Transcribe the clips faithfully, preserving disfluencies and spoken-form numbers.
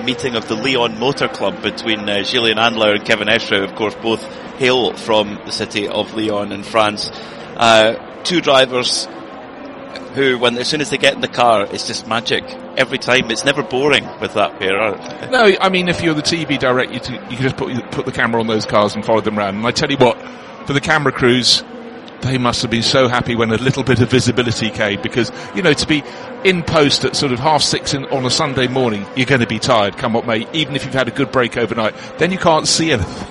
meeting of the Leon Motor Club between uh, Julien Andlauer and Kevin Estre, of course, both hail from the city of Lyon in France. Uh, two drivers who, when as soon as they get in the car, it's just magic. Every time, it's never boring with that pair. No, I mean, if you're the T V director, you, t- you can just put put the camera on those cars and follow them around. And I tell you what, for the camera crews, they must have been so happy when a little bit of visibility came, because, you know, to be in post at sort of half six in, on a Sunday morning, you're going to be tired, come what may, even if you've had a good break overnight. Then you can't see anything.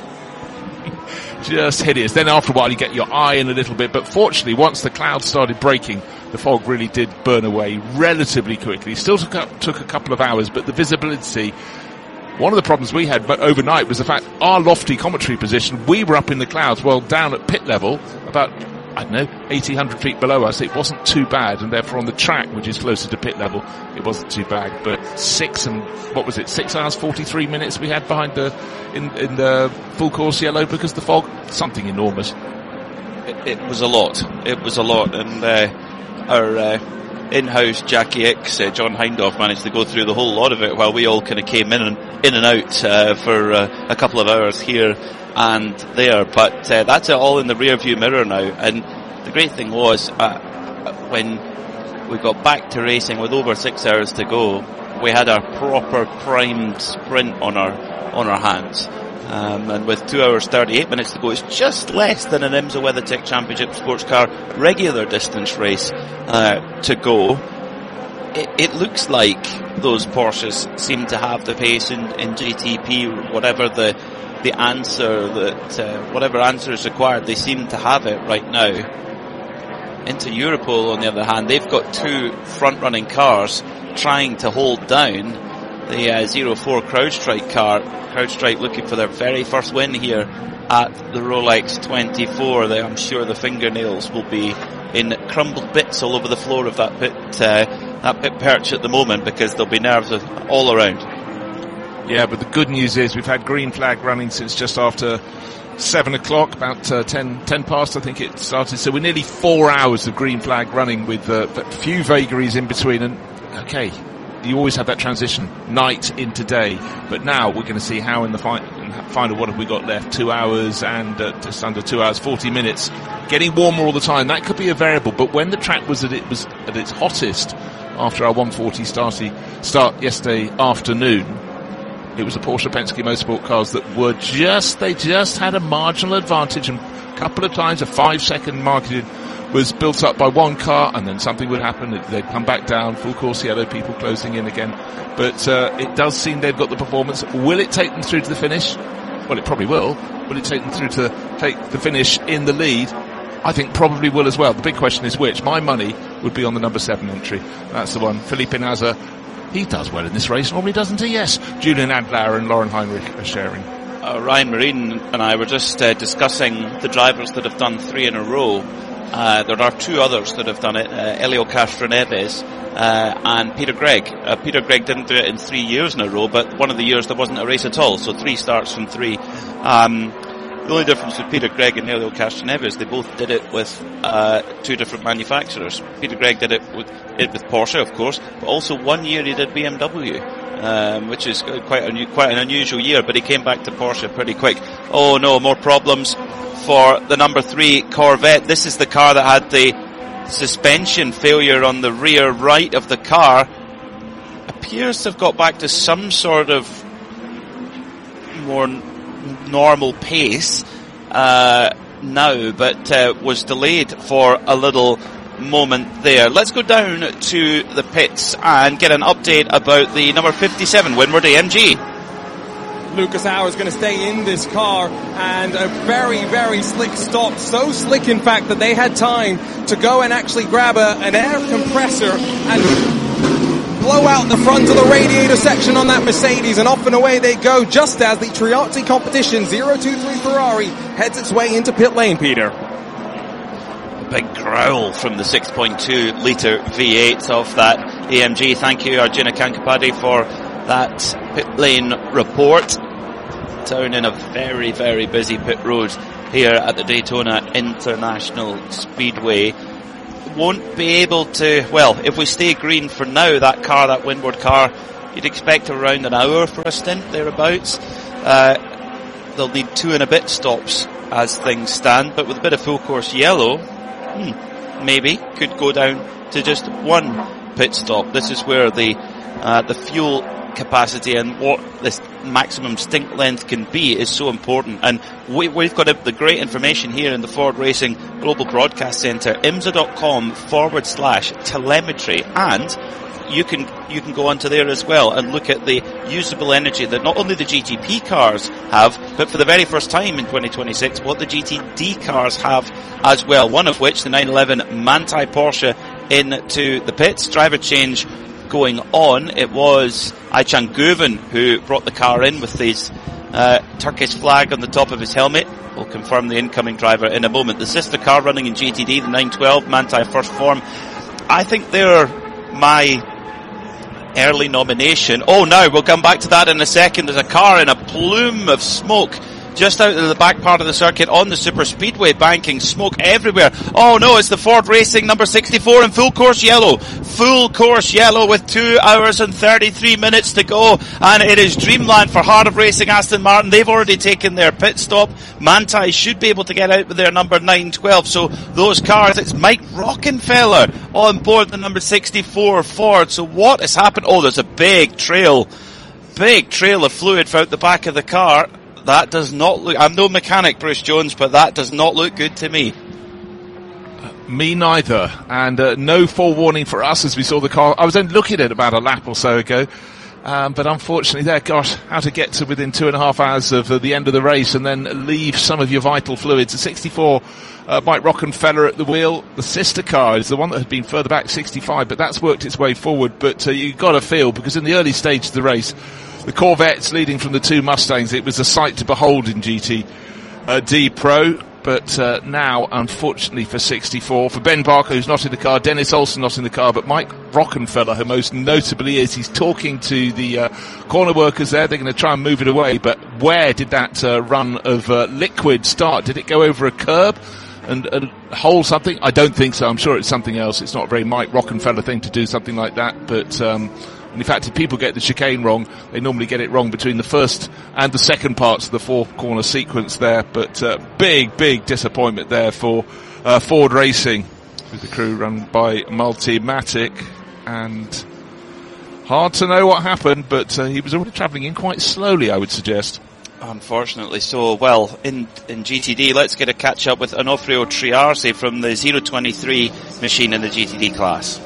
Just hideous. Then after a while you get your eye in a little bit, but fortunately once the clouds started breaking, the fog really did burn away relatively quickly. It still took, up, took a couple of hours, but the visibility, one of the problems we had overnight was the fact our lofty commentary position, we were up in the clouds, well down at pit level, about, I don't know, eighty, one hundred feet below us. It wasn't too bad, and therefore on the track, which is closer to pit level, it wasn't too bad. But six and, what was it, six hours, forty-three minutes we had behind the, in, in the full course yellow because the fog, something enormous. It, it was a lot. It was a lot, and uh, our uh, in-house Jackie X, uh, John Hindhoff, managed to go through the whole lot of it while we all kind of came in and in and out uh, for uh, a couple of hours here and there, but uh, that's it all in the rear view mirror now. And the great thing was uh, when we got back to racing with over six hours to go, we had a proper primed sprint on our on our hands, um, and with two hours thirty-eight minutes to go, it's just less than an IMSA WeatherTech Championship sports car regular distance race uh, to go. It, it looks like those Porsches seem to have the pace in, in G T P, whatever the the answer that, uh, whatever answer is required, they seem to have it right now. Into Europol, on the other hand, they've got two front-running cars trying to hold down the uh, zero four CrowdStrike car. CrowdStrike looking for their very first win here at the Rolex twenty-four. They, I'm sure the fingernails will be in crumbled bits all over the floor of that pit, uh, that pit perch at the moment, because there'll be nerves all around. Yeah, but the good news is we've had green flag running since just after seven o'clock, about uh, ten, ten past I think it started. So we're nearly four hours of green flag running with uh, a few vagaries in between. And okay, you always have that transition, night into day. But now we're going to see how in the fi- final, what have we got left? Two hours and uh, just under two hours, forty minutes. Getting warmer all the time. That could be a variable. But when the track was at, it was at its hottest after our one forty starty, start yesterday afternoon, it was the Porsche Penske Motorsport cars that were just, they just had a marginal advantage, and a couple of times a five second margin was built up by one car, and then something would happen, they'd come back down, full course yellow, people closing in again. But uh, it does seem they've got the performance. Will it take them through to the finish? Well, it probably will. Will it take them through to take the finish in the lead? I think probably will as well. The big question is which. My money would be on the number seven entry. That's the one. Felipe Nasr. He does well in this race, normally, doesn't he? Yes. Julien Andlauer and Lauren Heinrich are sharing. Uh, Ryan Marine and I were just uh, discussing the drivers that have done three in a row. Uh, there are two others that have done it, uh, Helio Castroneves uh, and Peter Gregg. Uh, Peter Gregg didn't do it in three years in a row, but one of the years there wasn't a race at all, so three starts from three. Um, the only difference with Peter Gregg and Helio Castroneves, they both did it with uh, two different manufacturers. Peter Gregg did it with, it with Porsche, of course, but also one year he did B M W, um, which is quite a new, quite an unusual year, but he came back to Porsche pretty quick. Oh no, more problems for the number three Corvette. This is the car that had the suspension failure on the rear right of the car. Appears to have got back to some sort of more normal pace uh, now, but uh, was delayed for a little moment there. Let's go down to the pits and get an update about the number fifty-seven Windward A M G. Lucas Hauer is going to stay in this car, and a very, very slick stop. So slick, in fact, that they had time to go and actually grab a, an air compressor and blow out the front of the radiator section on that Mercedes, and off and away they go, just as the Triazzi Competition zero two three Ferrari heads its way into pit lane, Peter. A big growl from the six point two litre V eight of that A M G. Thank you, Arjuna Kankapadi, for that pit lane report. Down in a very, very busy pit road here at the Daytona International Speedway. Won't be able to, well, if we stay green for now, that car, that Windward car, You'd expect around an hour for a stint, thereabouts. Uh, they'll need two and a bit stops as things stand, but with a bit of full course yellow, hmm, maybe could go down to just one pit stop. This is where the uh, the fuel capacity and what this maximum stint length can be is so important. And we, we've got a, the great information here in the Ford Racing Global Broadcast Centre, imsa.com forward slash telemetry, and you can you can go onto there as well and look at the usable energy that not only the G T P cars have, but for the very first time in twenty twenty-six, what the G T D cars have as well. One of which, the nine eleven Manthey Porsche, into the pits. Driver change going on. It was Ayçan Guven who brought the car in with his uh, Turkish flag on the top of his helmet. We'll confirm the incoming driver in a moment. The sister car running in G T D, the nine twelve Manthey First Form. I think they're my early nomination. Oh, no, we'll come back to that in a second. There's a car in a plume of smoke just out of the back part of the circuit on the super speedway, banking smoke everywhere. Oh no, it's the Ford Racing number sixty-four in full course yellow. Full course yellow with two hours and thirty-three minutes to go, and it is dreamland for Heart of Racing Aston Martin. They've already taken their pit stop. Manthey should be able to get out with their number nine twelve. So those cars, it's Mike Rockenfeller on board the number sixty-four Ford. So what has happened? Oh, there's a big trail, big trail of fluid out the back of the car. That does not look... I'm no mechanic, Bruce Jones, but that does not look good to me. Uh, me neither. And uh, no forewarning for us as we saw the car. I was then looking at it about a lap or so ago. Um, but unfortunately there, gosh, how to get to within two and a half hours of uh, the end of the race and then leave some of your vital fluids. The sixty-four, uh, Mike Rockenfeller at the wheel. The sister car is the one that had been further back, sixty-five, but that's worked its way forward. But uh, you've got to feel, because in the early stage of the race, the Corvettes leading from the two Mustangs, it was a sight to behold in G T D Pro. But uh, now, unfortunately for sixty-four, for Ben Barker, who's not in the car, Dennis Olsen not in the car, but Mike Rockenfeller, who most notably is, he's talking to the uh, corner workers there. They're going to try and move it away. But where did that uh, run of uh, liquid start? Did it go over a curb and uh, hold something? I don't think so. I'm sure it's something else. It's not a very Mike Rockenfeller thing to do something like that. But um, in fact, if people get the chicane wrong, they normally get it wrong between the first and the second parts of the four-corner sequence there. But uh, big, big disappointment there for uh, Ford Racing, with the crew run by Multimatic. And hard to know what happened, but uh, he was already travelling in quite slowly, I would suggest. Unfortunately so. Well, in in G T D, let's get a catch-up with Onofrio Triarsi from the zero twenty-three machine in the G T D class.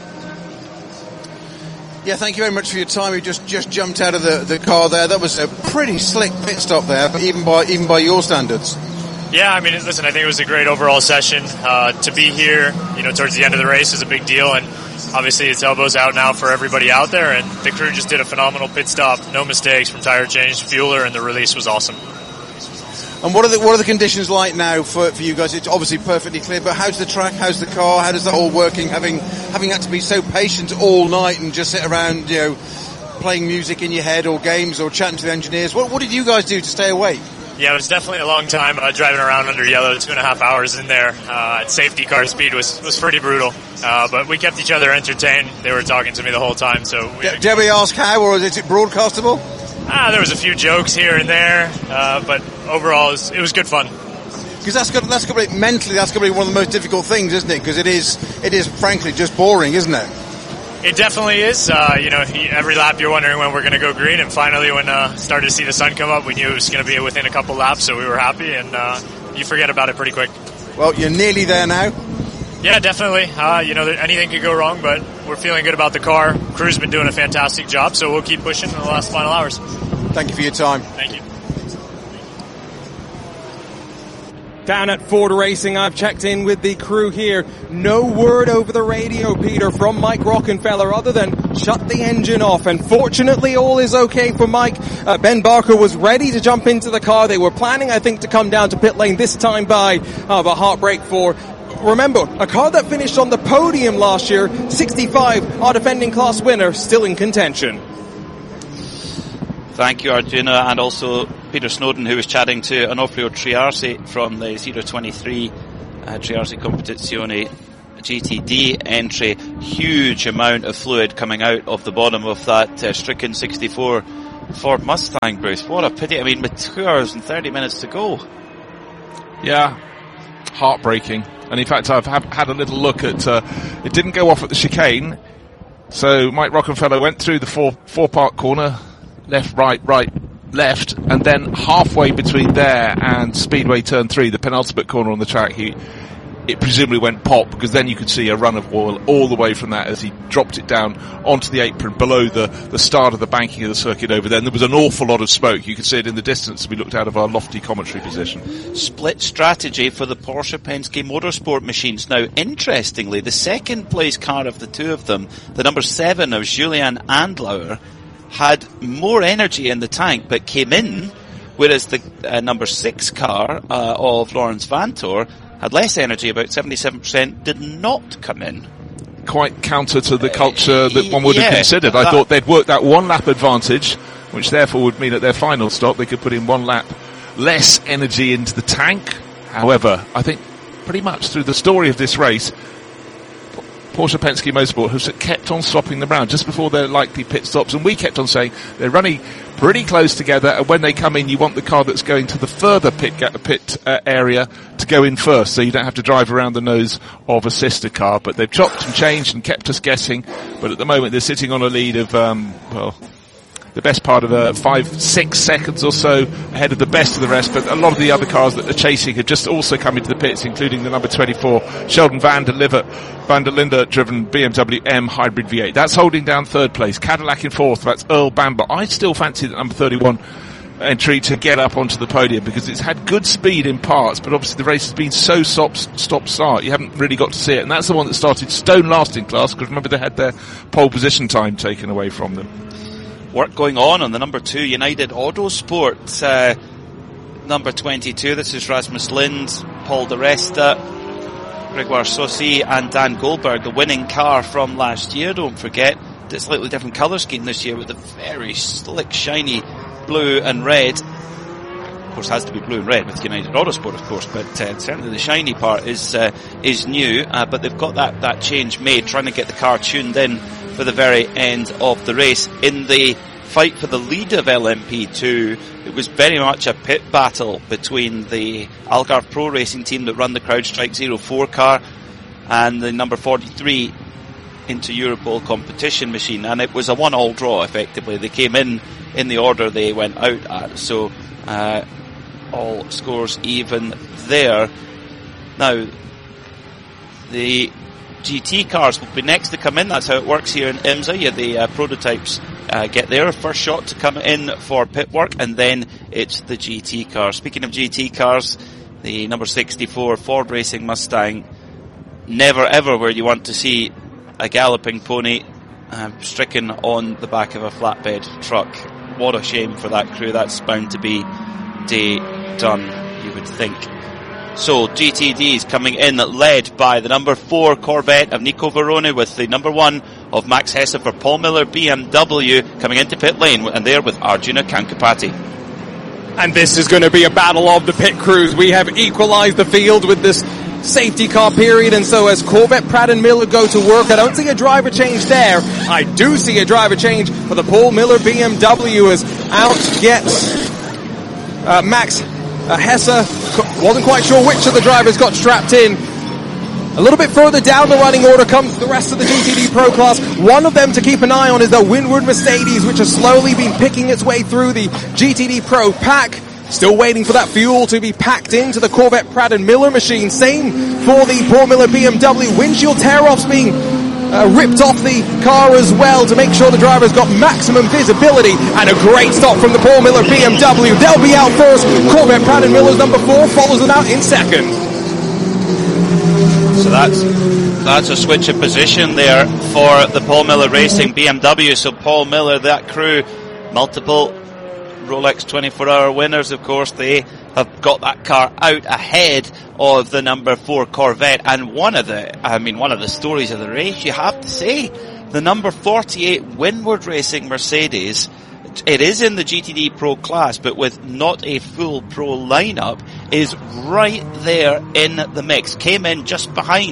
Yeah, thank you very much for your time. You just, just jumped out of the, the car there. That was a pretty slick pit stop there, even by even by your standards. Yeah, I mean, listen, I think it was a great overall session. Uh, to be here, you know, towards the end of the race is a big deal, and obviously it's elbows out now for everybody out there, and the crew just did a phenomenal pit stop. No mistakes from tire change, fueler, and the release was awesome. And what are the what are the conditions like now for for you guys? It's obviously perfectly clear, but how's the track? How's the car? How does that all working? Having having had to be so patient all night and just sit around, you know, playing music in your head or games or chatting to the engineers. What what did you guys do to stay awake? Yeah, it was definitely a long time uh, driving around under yellow. Two and a half hours in there uh, at safety car speed was was pretty brutal. Uh, but we kept each other entertained. They were talking to me the whole time. So we, did we ask how, or is it broadcastable? Ah, there was a few jokes here and there, uh, but overall it was, it was good fun. Because that's got that's got to be, mentally that's got to be one of the most difficult things, isn't it? Because it is it is frankly just boring, isn't it? It definitely is. Uh, you know, every lap you're wondering when we're going to go green, and finally when uh, started to see the sun come up, we knew it was going to be within a couple laps, so we were happy, and uh, you forget about it pretty quick. Well, you're nearly there now. Yeah, definitely. Uh, you know, anything could go wrong, but we're feeling good about the car. Crew's been doing a fantastic job, so we'll keep pushing in the last final hours. Thank you for your time. Thank you. Down at Ford Racing, I've checked in with the crew here. No word over the radio, Peter, from Mike Rockenfeller other than shut the engine off. And fortunately, all is okay for Mike. Uh, Ben Barker was ready to jump into the car. They were planning, I think, to come down to pit lane this time by uh, a heartbreak for... Remember, a car that finished on the podium last year, sixty-five, our defending class winner, still in contention. Thank you, Arjuna, and also Peter Snowden, who was chatting to Onofrio Triarsi from the zero twenty-three uh, Triarsi Competizione G T D entry. huge amount of fluid coming out of the bottom of that uh, Stricken sixty-four Ford Mustang, Bruce. What a pity. I mean, with two hours and thirty minutes to go. Yeah, heartbreaking. And in fact, I've ha- had a little look at, uh, it didn't go off at the chicane. So Mike Rockenfeller went through the four, four-part corner, left, right, right, left, and then halfway between there and Speedway Turn three, the penultimate corner on the track, he, it presumably went pop, because then you could see a run of oil all the way from that as he dropped it down onto the apron below the, the start of the banking of the circuit over there. And there was an awful lot of smoke. You could see it in the distance as we looked out of our lofty commentary position. Split strategy for the Porsche Penske Motorsport machines. Now, interestingly, the second place car of the two of them, the number seven of Julian Andlauer, had more energy in the tank but came in, whereas the uh, number six car uh, of Lawrence Vantor had less energy, about seventy-seven percent, did not come in. Quite counter to the culture that one would yeah, have considered. I thought they'd worked that one lap advantage, which therefore would mean at their final stop they could put in one lap less energy into the tank. However, I think pretty much through the story of this race, Porsche Penske Motorsport has kept on swapping them around just before their likely pit stops, and we kept on saying they're running pretty close together, and when they come in you want the car that's going to the further pit ga- pit uh, area to go in first, so you don't have to drive around the nose of a sister car. But they've chopped and changed and kept us guessing, but at the moment they're sitting on a lead of um, well, the best part of uh, five, six seconds or so ahead of the best of the rest. But a lot of the other cars that are chasing have just also come into the pits, including the number twenty-four, Sheldon van der Liver, van der Linde driven B M W M Hybrid V eight. That's holding down third place. Cadillac in fourth, that's Earl Bamber. I still fancy the number thirty-one entry to get up onto the podium because it's had good speed in parts, but obviously the race has been so stop, stop start, you haven't really got to see it. And that's the one that started stone last in class, because remember they had their pole position time taken away from them. Work going on on the number two United Autosport, uh, number twenty-two. This is Rasmus Lind, Paul Di Resta, Gregoire Saucy and Dan Goldberg, the winning car from last year. Don't forget, it's a slightly different colour scheme this year with a very slick, shiny blue and red. Of course, it has to be blue and red with United Autosport, of course, but uh, certainly the shiny part is uh, is new. Uh, but they've got that, that change made, trying to get the car tuned in for the very end of the race. In the fight for the lead of L M P two, it was very much a pit battle between the Algarve Pro Racing team that run the CrowdStrike zero four car and the number forty-three into Europol competition machine, and it was a one-all draw effectively. They came in in the order they went out at, so uh, all scores even there. Now, the G T cars will be next to come in. That's how it works here in IMSA. You, the uh, prototypes uh, get their first shot to come in for pit work, and then it's the G T cars. Speaking of G T cars, the number sixty-four Ford Racing Mustang, never ever where you want to see a galloping pony uh, stricken on the back of a flatbed truck. What a shame for that crew. That's bound to be day done, you would think. So G T Ds coming in, led by the number four Corvette of Nico Varrone, with the number one of Max Hesse for Paul Miller B M W coming into pit lane, and there with Arjuna Kankapati. And this is going to be a battle of the pit crews. We have equalized the field with this safety car period, and so as Corvette, Pratt and Miller go to work, I don't see a driver change there. I do see a driver change for the Paul Miller B M W as out gets uh, Max uh, Hesse. Wasn't quite sure which of the drivers got strapped in. A little bit further down the running order comes the rest of the G T D Pro class. One of them to keep an eye on is the Windward Mercedes, which has slowly been picking its way through the G T D Pro pack. Still waiting for that fuel to be packed into the Corvette Pratt and Miller machine. Same for the Paul Miller B M W. Windshield tear-offs being uh, ripped off the car as well to make sure the driver's got maximum visibility. And a great stop from the Paul Miller B M W. They'll be out first. Corvette Pratt and Miller's number four follows them out in second. So that's that's a switch of position there for the Paul Miller Racing B M W. So Paul Miller, that crew, multiple Rolex twenty-four hour winners, of course, they have got that car out ahead of the number four Corvette. And one of the, I mean, one of the stories of the race, you have to say, the number forty-eight Windward Racing Mercedes, it is in the G T D Pro class, but with not a full Pro lineup, is right there in the mix. Came in just behind the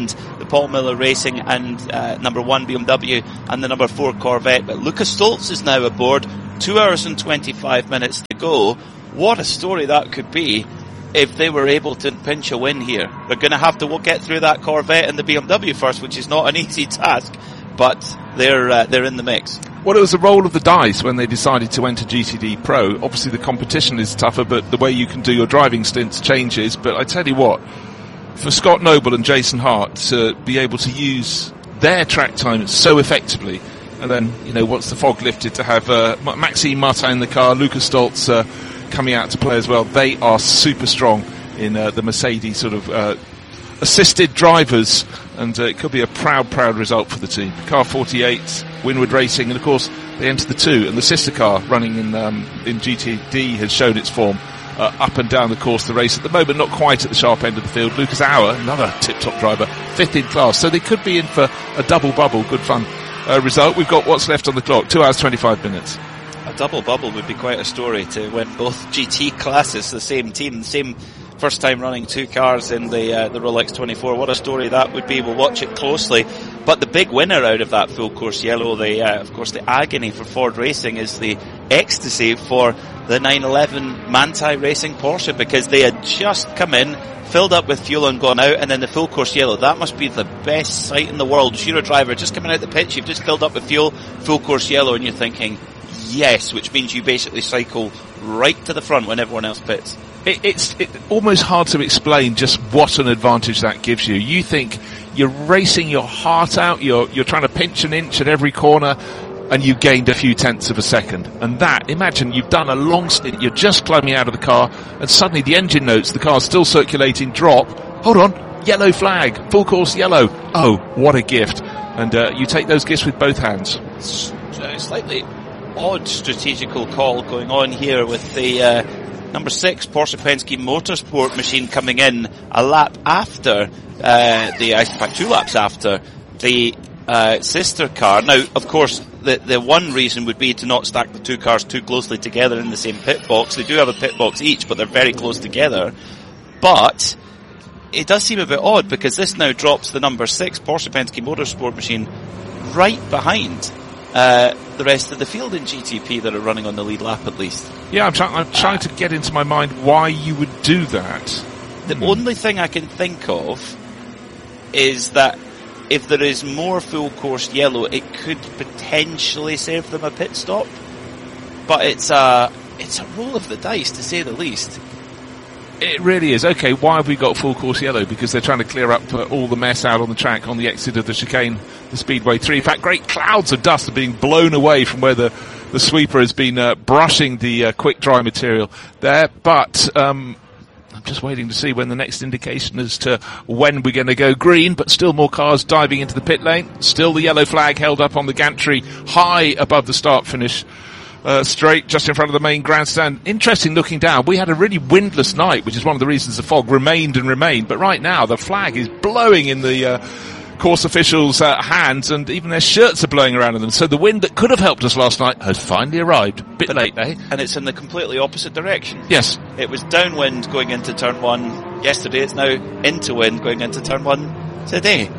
Paul Miller Racing and uh, number one B M W and the number four Corvette. But Lucas Stoltz is now aboard. Two hours and twenty-five minutes to go. What a story that could be if they were able to pinch a win here. They're going to have to get through that Corvette and the B M W first, which is not an easy task, but they're uh, they're in the mix. Well, it was a roll of the dice when they decided to enter G T D Pro. Obviously, the competition is tougher, but the way you can do your driving stints changes. But I tell you what, for Scott Noble and Jason Hart to be able to use their track time so effectively, and then, you know, once the fog lifted, to have uh, Maxime Martin in the car, Lucas Stoltz uh, coming out to play as well, they are super strong in uh, the Mercedes sort of uh, assisted drivers, and uh, it could be a proud, proud result for the team. Car forty-eight, Winward Racing, and of course they enter the two, and the sister car running in um, in G T D has shown its form uh, up and down the course of the race. At the moment, not quite at the sharp end of the field. Lucas Auer, another tip-top driver, fifth in class, so they could be in for a double bubble. Good fun uh, result. We've got what's left on the clock, two hours twenty-five minutes. A double bubble would be quite a story, to win both G T classes, the same team, the same first time running two cars in the uh, the Rolex twenty-four. What a story that would be. We'll watch it closely. But the big winner out of that full course yellow, the uh, of course the agony for Ford Racing, is the ecstasy for the nine eleven Manthey Racing Porsche, because they had just come in, filled up with fuel and gone out, and then the full course yellow. That must be the best sight in the world. If you're a driver just coming out the pitch, you've just filled up with fuel, full course yellow, and you're thinking, yes, which means you basically cycle right to the front when everyone else pits. It, it's it, almost hard to explain just what an advantage that gives you. You think you're racing your heart out, you're you're trying to pinch an inch at every corner, and you gained a few tenths of a second. And that, imagine you've done a long stint, you're just climbing out of the car, and suddenly the engine notes, the car's still circulating, drop. Hold on, yellow flag, full course yellow. Oh, what a gift. And uh, you take those gifts with both hands. Uh, slightly odd strategical call going on here with the uh, number six Porsche Penske Motorsport machine coming in a lap after uh, the, in fact, two laps after the uh, sister car. Now, of course, the the one reason would be to not stack the two cars too closely together in the same pit box. They do have a pit box each, but they're very close together. But it does seem a bit odd, because this now drops the number six Porsche Penske Motorsport machine right behind Uh, the rest of the field in G T P that are running on the lead lap, at least. Yeah, I'm, try- I'm trying to get into my mind why you would do that. The hmm. only thing I can think of is that if there is more full course yellow, it could potentially save them a pit stop. But it's a, it's a roll of the dice, to say the least. It really is. Okay, why have we got full course yellow? Because they're trying to clear up uh, all the mess out on the track on the exit of the chicane, the Speedway three. In fact, great clouds of dust are being blown away from where the, the sweeper has been uh, brushing the uh, quick dry material there. But um, I'm just waiting to see when the next indication as to when we're going to go green, but still more cars diving into the pit lane. Still the yellow flag held up on the gantry high above the start-finish. Uh, straight just in front of the main grandstand. Interesting looking down. We had a really windless night, which is one of the reasons the fog remained and remained. But right now, the flag is blowing in the uh, course officials' uh, hands, and even their shirts are blowing around in them. So the wind that could have helped us last night has finally arrived. Bit but, late, eh? And it's in the completely opposite direction. Yes. It was downwind going into turn one yesterday. It's now into wind going into turn one today.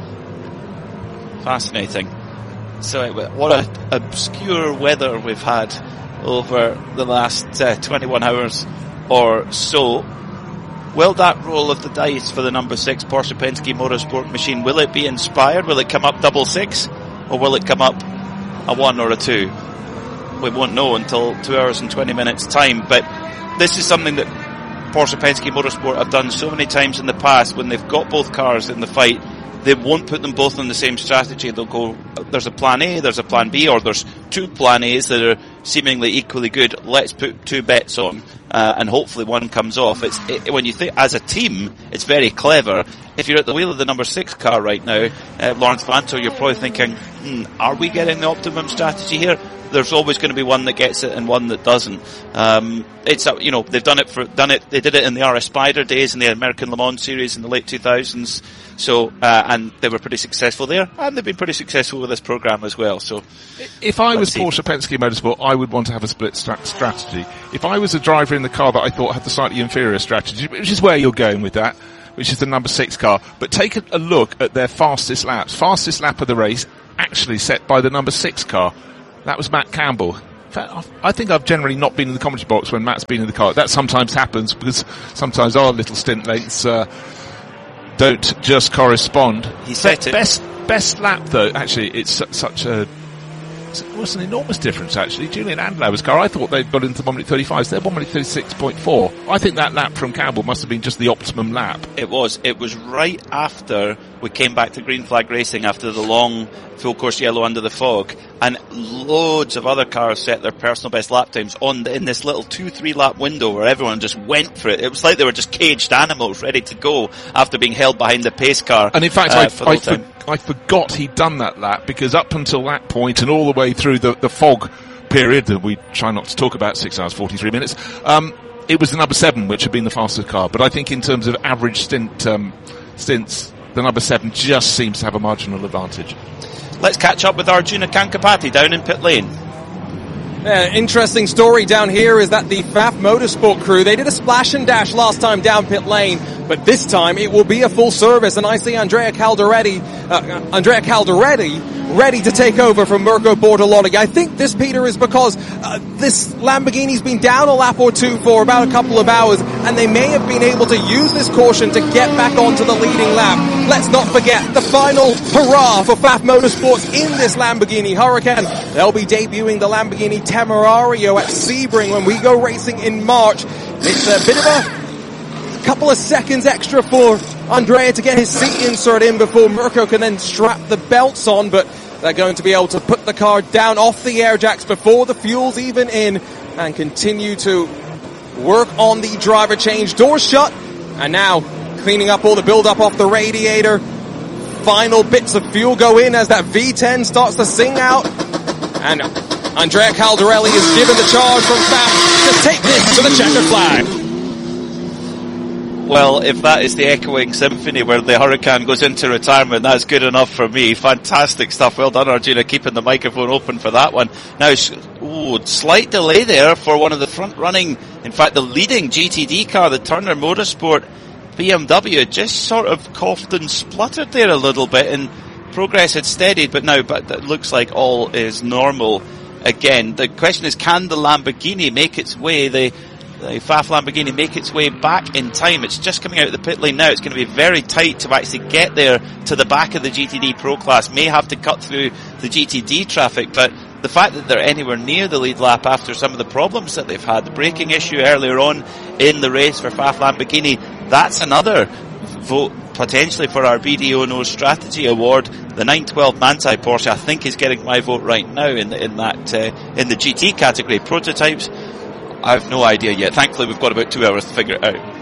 Fascinating. So it, what a obscure weather we've had over the last uh, twenty-one hours or so. Will that roll of the dice for the number six Porsche Penske Motorsport machine, will it be inspired? Will it come up double six? Or will it come up a one or a two? We won't know until two hours and twenty minutes time. But this is something that Porsche Penske Motorsport have done so many times in the past. When they've got both cars in the fight, they won't put them both on the same strategy. They'll go, there's a plan A, there's a plan B, or there's two plan A's that are seemingly equally good. Let's put two bets on, uh, and hopefully one comes off. It's it, when you think as a team, it's very clever. If you're at the wheel of the number six car right now, uh, Lawrence Vanthoor, you're probably thinking, hmm, are we getting the optimum strategy here? There's always going to be one that gets it and one that doesn't. Um, it's a, you know, they've done it for done it. They did it in the R S Spider days in the American Le Mans series in the late two thousands. So uh, and they were pretty successful there, and they've been pretty successful with this program as well. So, if I was see. Porsche Penske Motorsport, I would want to have a split st- strategy. If I was a driver in the car that I thought had the slightly inferior strategy, which is where you're going with that, which is the number six car. But take a, a look at their fastest laps. Fastest lap of the race actually set by the number six car. That was Matt Campbell. In fact, I think I've generally not been in the commentary box when Matt's been in the car. That sometimes happens because sometimes our little stint lengths uh, don't just correspond. He set it. Best, best lap, though, actually, it's su- such a... It was an enormous difference, actually. Julian Andlauer's car, I thought they'd got into one minute thirty-five. They're one minute thirty-six point four. I think that lap from Campbell must have been just the optimum lap. It was. It was right after we came back to green flag racing after the long full course yellow under the fog, and loads of other cars set their personal best lap times on the, in this little two, three lap window where everyone just went for it. It was like they were just caged animals ready to go after being held behind the pace car. And in fact, uh, I, for I, for, I forgot he'd done that lap, because up until that point and all the way through the, the fog period that we try not to talk about, six hours, forty-three minutes, um, it was the number seven which had been the fastest car. But I think in terms of average stint, um, stints, the number seven just seems to have a marginal advantage. Let's catch up with Arjuna Kankapati down in pit lane. Yeah, interesting story down here is that the F A F Motorsport crew, they did a splash and dash last time down pit lane, but this time it will be a full service, and I see Andrea Calderetti, uh, Andrea Calderetti ready to take over from Mirko Bortolotti. I think this, Peter, is because uh, this Lamborghini's been down a lap or two for about a couple of hours, and they may have been able to use this caution to get back onto the leading lap. Let's not forget the final hurrah for F A F Motorsports in this Lamborghini Huracan. They'll be debuting the Lamborghini Temerario at Sebring when we go racing in March. It's a bit of a couple of seconds extra for Andrea to get his seat insert in before Mirko can then strap the belts on, but they're going to be able to put the car down off the air jacks before the fuel's even in and continue to work on the driver change. Doors shut, and now cleaning up all the build-up off the radiator. Final bits of fuel go in as that V ten starts to sing out, and Andrea Caldarelli is given the charge from F A F to take this to the checkered flag. Well, if that is the echoing symphony where the Huracan goes into retirement, that's good enough for me. Fantastic stuff. Well done, Arjuna, keeping the microphone open for that one. Now, ooh, slight delay there for one of the front-running, in fact, the leading G T D car, the Turner Motorsport B M W, just sort of coughed and spluttered there a little bit, and progress had steadied, but now but it looks like all is normal again. The question is, can the Lamborghini make its way, the The F A F Lamborghini make its way back in time? It's just coming out of the pit lane now. It's going to be very tight to actually get there to the back of the G T D Pro Class. May have to cut through the G T D traffic, but the fact that they're anywhere near the lead lap after some of the problems that they've had, the braking issue earlier on in the race for F A F Lamborghini, that's another vote potentially for our B D O N O Strategy Award. The nine twelve Manthey Porsche, I think, is getting my vote right now in the, in that uh, in the G T category. Prototypes, I have no idea yet. Thankfully, we've got about two hours to figure it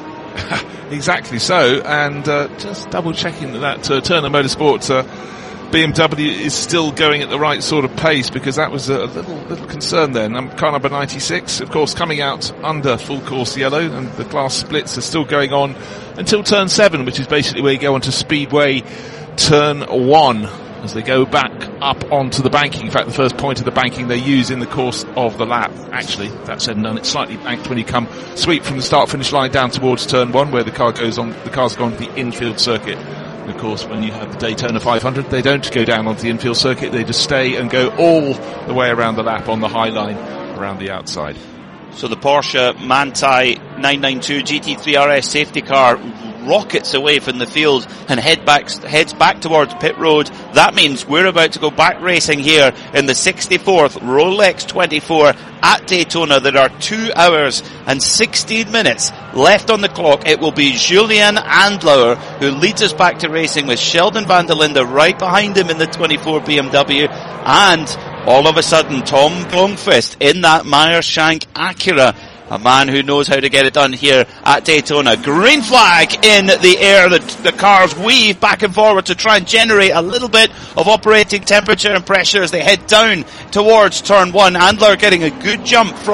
out. Exactly so, and uh, just double checking that that uh, Turner Motorsport uh, B M W is still going at the right sort of pace, because that was a little little concern there. Num- car number ninety-six, of course, coming out under full course yellow, and the class splits are still going on until turn seven, which is basically where you go onto Speedway turn one, as they go back up onto the banking. In fact, the first point of the banking they use in the course of the lap. Actually, that said and done, it's slightly banked when you come sweep from the start finish line down towards turn one, where the car goes on. The car's gone to the infield circuit. And of course, when you have the Daytona five hundred, they don't go down onto the infield circuit. They just stay and go all the way around the lap on the high line around the outside. So the Porsche Manthey nine ninety-two G T three R S safety car rockets away from the field and head back, heads back towards pit road. That means we're about to go back racing here in the sixty-fourth Rolex twenty-four at Daytona. There are two hours and sixteen minutes left on the clock. It will be Julian Andlauer who leads us back to racing, with Sheldon van der Linde right behind him in the twenty-four B M W, and all of a sudden Tom Blomqvist in that Meyershank Acura. A man who knows how to get it done here at Daytona. Green flag in the air. The, the cars weave back and forward to try and generate a little bit of operating temperature and pressure as they head down towards turn one. Andlauer getting a good jump from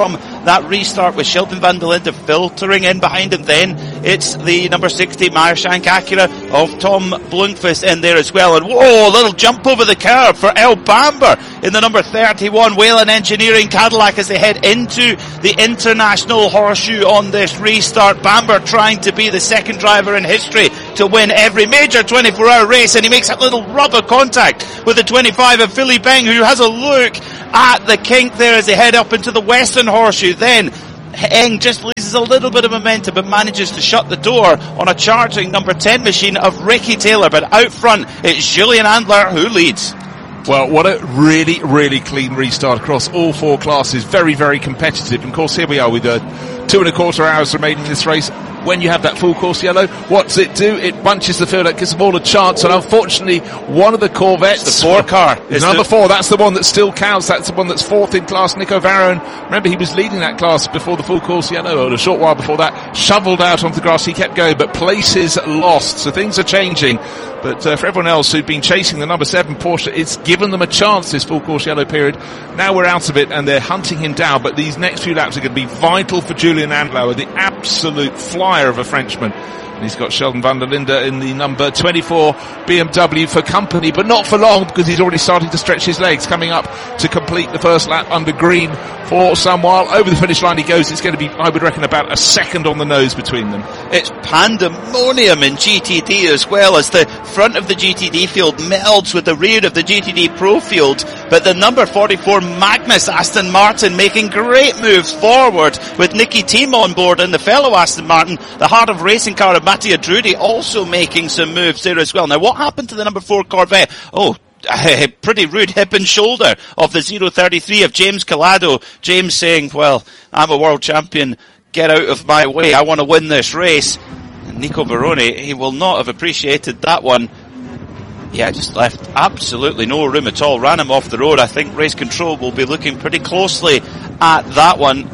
that restart with Sheldon van der Linde filtering in behind him. Then it's the number sixty Meyershank Acura of Tom Blomqvist in there as well. And whoa, a little jump over the curb for El Bamber in the number thirty-one Whelen Engineering Cadillac as they head into the International Horseshoe on this restart. Bamber trying to be the second driver in history to win every major twenty-four hour race, and he makes that little rubber contact with the twenty-five of Philippe Eng, who has a look at the kink there as they head up into the Western Horseshoe. Then Eng just loses a little bit of momentum but manages to shut the door on a charging number ten machine of Ricky Taylor. But out front, it's Julian Andler who leads. Well, what a really, really clean restart across all four classes. Very, very competitive. And of course, here we are with uh, two and a quarter hours remaining in this race. When you have that full course yellow, what does it do? It bunches the field, it gives them all a chance, and unfortunately, one of the Corvettes, the four car, is number four. That's the one that still counts. That's the one that's fourth in class. Nico Varone, remember he was leading that class before the full course yellow, or a short while before that, shoveled out onto the grass. He kept going, but places lost. So things are changing. But uh, for everyone else who'd been chasing the number seven Porsche, it's given them a chance this full course yellow period. Now we're out of it, and they're hunting him down. But these next few laps are going to be vital for Julian Andlauer, the absolute flyer of a Frenchman. And he's got Sheldon van der Linde in the number twenty-four B M W for company, but not for long, because he's already starting to stretch his legs, coming up to complete the first lap under green for some while. Over the finish line he goes. It's going to be, I would reckon, about a second on the nose between them. It's pandemonium in G T D as well, as the front of the G T D field melds with the rear of the G T D Pro field. But the number forty-four Magnus Aston Martin making great moves forward with Nicky Thiem on board and the fellow Aston Martin, the heart of racing car of Mattia Drudi, also making some moves there as well. Now, what happened to the number four Corvette? Oh, a pretty rude hip and shoulder of the zero thirty-three of James Collado. James saying, well, I'm a world champion, get out of my way, I want to win this race. And Nico Baroni, he will not have appreciated that one. Yeah, just left absolutely no room at all, ran him off the road. I think race control will be looking pretty closely at that one.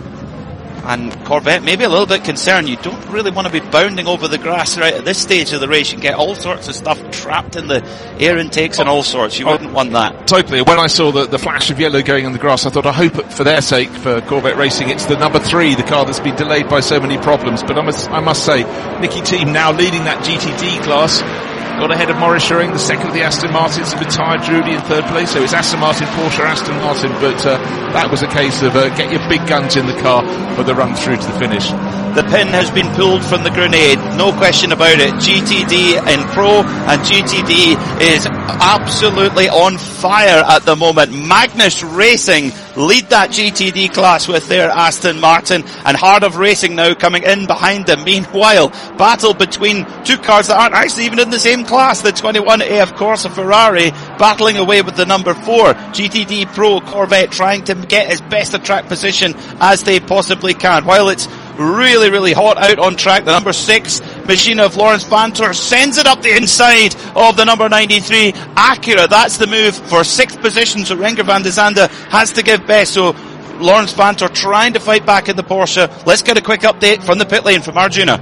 And Corvette maybe a little bit concerned. You don't really want to be bounding over the grass right at this stage of the race. You can get all sorts of stuff trapped in the air intakes and all sorts. You wouldn't want that. Totally. When I saw the, the flash of yellow going on the grass, I thought, I hope for their sake, for Corvette Racing, it's the number three, the car that's been delayed by so many problems. But I must, I must say, Nicky Thiem now leading that G T D class. Got ahead of Maurice Schuring, the second of the Aston Martins, with Ty Drudy in third place. So it's Aston Martin, Porsche, Aston Martin, but uh, that was a case of uh, get your big guns in the car for the run through to the finish. The pin has been pulled from the grenade, no question about it. G T D in Pro, and G T D is absolutely on fire at the moment. Magnus Racing lead that G T D class with their Aston Martin, and Heart of Racing now coming in behind them. Meanwhile, battle between two cars that aren't actually even in the same class. The twenty-one A F Corsa Ferrari battling away with the number four G T D Pro Corvette, trying to get as best a track position as they possibly can. While it's really, really hot out on track, the number six machine of Lawrence Banter sends it up the inside of the number ninety-three Acura. That's the move for sixth position, so Renger van de Zande has to give best. So Lawrence Banter trying to fight back in the Porsche. Let's get a quick update from the pit lane from Arjuna.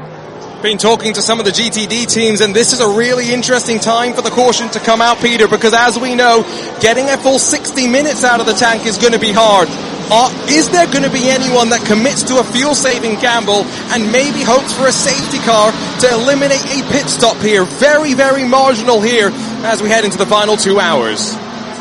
Been talking to some of the G T D teams, and this is a really interesting time for the caution to come out, Peter, because as we know, getting a full sixty minutes out of the tank is going to be hard. Uh, is there going to be anyone that commits to a fuel-saving gamble and maybe hopes for a safety car to eliminate a pit stop here? Very, very marginal here as we head into the final two hours.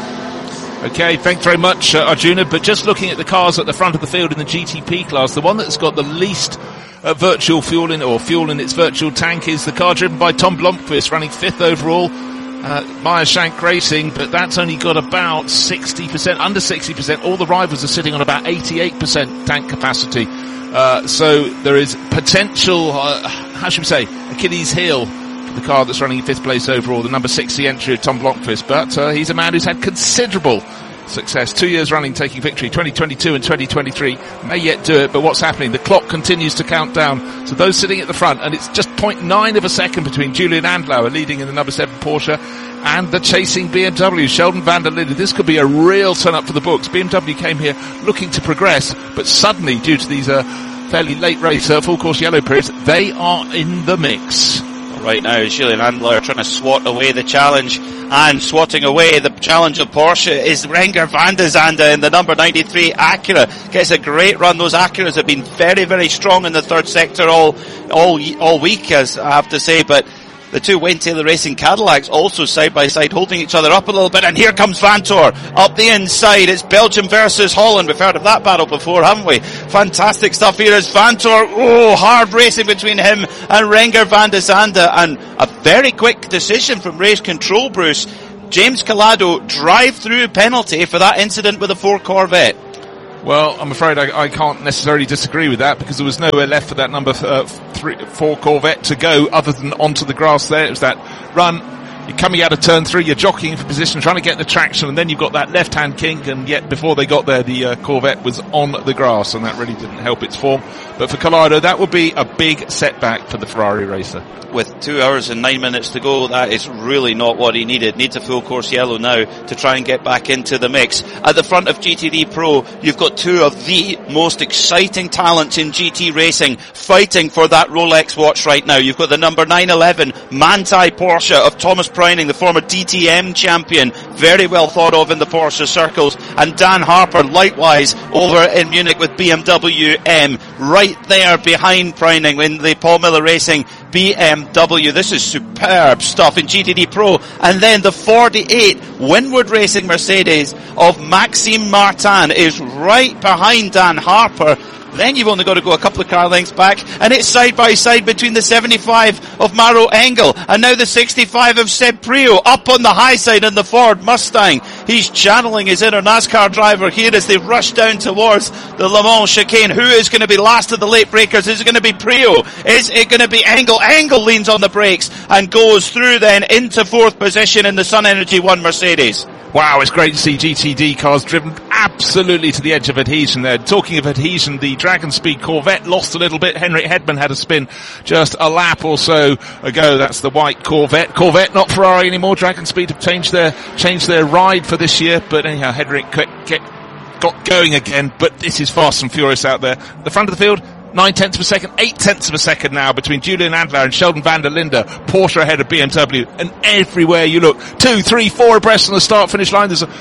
Okay, thanks very much, uh, Arjuna. But just looking at the cars at the front of the field in the G T P class, the one that's got the least uh, virtual fuel in, or fuel in its virtual tank, is the car driven by Tom Blomqvist, running fifth overall. Uh, Meyershank Racing, but that's only got about sixty percent, under sixty percent. All the rivals are sitting on about eighty-eight percent tank capacity. Uh, so there is potential, uh, how should we say, Achilles heel for the car that's running in fifth place overall, the number sixty entry of Tom Blomqvist. But uh, he's a man who's had considerable success, two years running taking victory, twenty twenty-two and twenty twenty-three, may yet do it. But what's happening? The clock continues to count down. So those sitting at the front, and it's just zero point nine of a second between Julian Andlauer leading in the number seven Porsche and the chasing B M W, Sheldon van der Linde. This could be a real turn up for the books. B M W came here looking to progress, but suddenly, due to these uh, fairly late race uh, full course yellow periods, they are in the mix. right now. Julian Andler trying to swat away the challenge, and swatting away the challenge of Porsche is Renger van der Zande in the number ninety-three Acura. Gets a great run. Those Acuras have been very, very strong in the third sector all, all, all week, as I have to say, but the two Wayne Taylor Racing Cadillacs also side by side, holding each other up a little bit, and here comes Vantor up the inside. It's Belgium versus Holland. We've heard of that battle before, haven't we? Fantastic stuff here as Vantor, oh, hard racing between him and Renger van der Zande, and a very quick decision from race control, Bruce. James Calado drive-through penalty for that incident with a Ford Corvette. Well, I'm afraid I, I can't necessarily disagree with that, because there was nowhere left for that number uh, three, four Corvette to go other than onto the grass there. It was that run. You're coming out of turn three, you're jockeying for position, trying to get the traction, and then you've got that left-hand kink, and yet before they got there, the uh, Corvette was on the grass, and that really didn't help its form. But for Collado, that would be a big setback for the Ferrari racer. With two hours and nine minutes to go, that is really not what he needed. Needs a full course yellow now to try and get back into the mix. At the front of G T D Pro, you've got two of the most exciting talents in G T racing fighting for that Rolex watch right now. You've got the number nine eleven Manthey Porsche of Thomas Preining, the former D T M champion, very well thought of in the Porsche circles, and Dan Harper likewise over in Munich with B M W M, right there behind Preining in the Paul Miller Racing B M W. This is superb stuff in G T D Pro. And then the forty-eight Winward Racing Mercedes of Maxime Martin is right behind Dan Harper. Then you've only got to go a couple of car lengths back, and it's side by side between the seventy-five of Maro Engel and now the sixty-five of Seb Prio up on the high side in the Ford Mustang. He's channeling his inner NASCAR driver here as they rush down towards the Le Mans chicane. Who is going to be last of the late breakers? Is it going to be Prio? Is it going to be Engel? Engel leans on the brakes and goes through then into fourth position in the Sun Energy One Mercedes. Wow, it's great to see G T D cars driven absolutely to the edge of adhesion there. Talking of adhesion, the Dragon Speed Corvette lost a little bit. Henrik Hedman had a spin just a lap or so ago. That's the white Corvette. Corvette, not Ferrari anymore. Dragon Speed have changed their, changed their ride for this year. But anyhow, Henrik get, got going again. But this is fast and furious out there. The front of the field, nine tenths of a second, eight tenths of a second now between Julian Andler and Sheldon van der Linde. Porsche ahead of B M W, and everywhere you look, two, three, four abreast on the start-finish line. There's a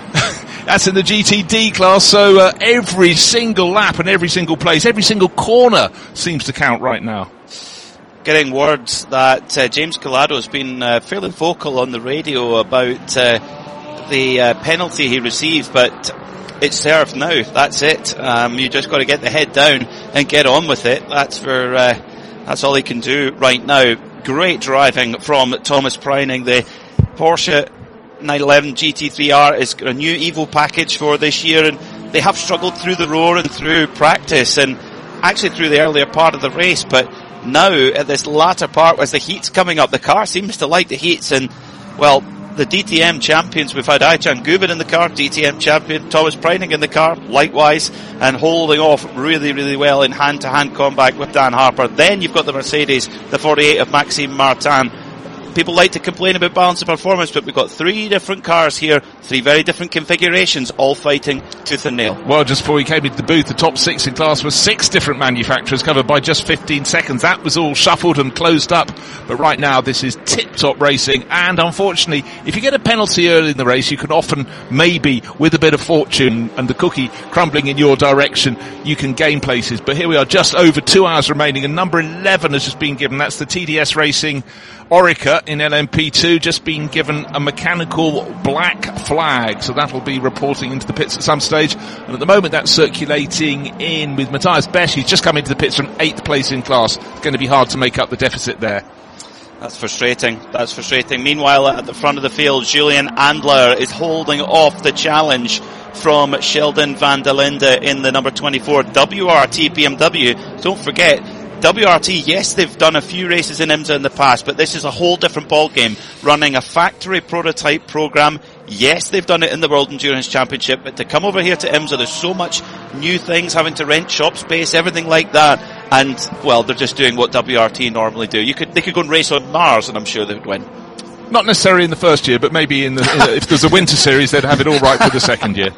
that's in the G T D class, so uh, every single lap and every single place, every single corner seems to count right now. Getting words that uh, James Collado has been uh, fairly vocal on the radio about uh, the uh, penalty he received, but it's served now. That's it. Um, you just got to get the head down and get on with it. That's for uh, that's all he can do right now. Great driving from Thomas Preining. The Porsche nine eleven G T three R is a new Evo package for this year, and they have struggled through the roar and through practice and actually through the earlier part of the race, but now at this latter part as the heat's coming up, the car seems to like the heats, and well, the D T M champions, we've had Aycan Guven in the car, D T M champion, Thomas Preining in the car, likewise, and holding off really, really well in hand-to-hand combat with Dan Harper. Then you've got the Mercedes, the forty-eight of Maxime Martin. People like to complain about balance of performance, but we've got three different cars here, three very different configurations, all fighting tooth and nail. Well, just before we came into the booth, the top six in class was six different manufacturers covered by just fifteen seconds. That was all shuffled and closed up, but right now this is tip-top racing, and unfortunately, if you get a penalty early in the race, you can often, maybe, with a bit of fortune and the cookie crumbling in your direction, you can gain places. But here we are, just over two hours remaining, and number eleven has just been given. That's the T D S Racing Orica in L M P two, just been given a mechanical black flag, so that'll be reporting into the pits at some stage, and at the moment that's circulating in with Matthias Besch. He's just come into the pits from eighth place in class. It's going to be hard to make up the deficit there. That's frustrating. That's frustrating. Meanwhile, at the front of the field, Julian Andler is holding off the challenge from Sheldon van der Linde in the number twenty-four W R T B M W. Don't forget, W R T, yes, they've done a few races in IMSA in the past, but this is a whole different ballgame. Running a factory prototype program. Yes, they've done it in the World Endurance Championship, but to come over here to IMSA, there's so much new things, having to rent shop space, everything like that. And, well, they're just doing what W R T normally do. You could, they could go and race on Mars, and I'm sure they would win. Not necessarily in the first year, but maybe in the, in the if there's a winter series, they'd have it all right for the second year.